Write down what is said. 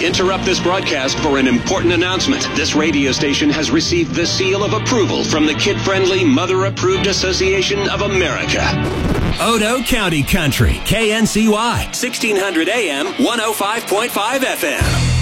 interrupt this broadcast for an important announcement. This radio station has received the seal of approval from the Kid-Friendly Mother-Approved Association of America. Odo County Country, KNCY, 1600 AM, 105.5 FM.